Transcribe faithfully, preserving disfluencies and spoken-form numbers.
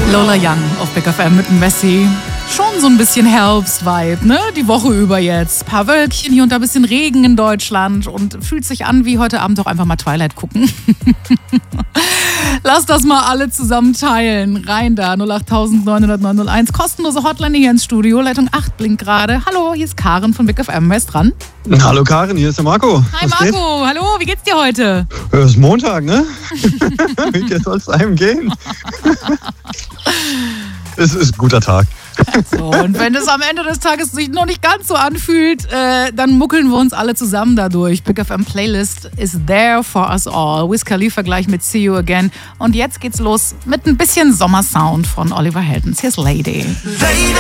Lola Young auf Big F M mit Messi. Schon so ein bisschen Herbst-Vibe, ne? Die Woche über jetzt. Ein paar Wölkchen, hier und da ein bisschen Regen in Deutschland und fühlt sich an wie heute Abend doch einfach mal Twilight gucken. Lass das mal alle zusammen teilen. Rein da, null acht neun null neun null eins. Kostenlose Hotline hier ins Studio. Leitung acht blinkt gerade. Hallo, hier ist Karen von Big F M. Wer ist dran? Hallo Karen, hier ist der Marco. Hi Was Marco, geht? hallo, wie geht's dir heute? Es ist Montag, ne? Wie soll es einem gehen? Es ist ein guter Tag. So, und wenn es am Ende des Tages sich noch nicht ganz so anfühlt, äh, dann muckeln wir uns alle zusammen dadurch. Big F M Playlist is there for us all. Wiz Khalifa gleich mit See You Again. Und jetzt geht's los mit ein bisschen Sommersound von Oliver Heldens. Here's Lady. Lady.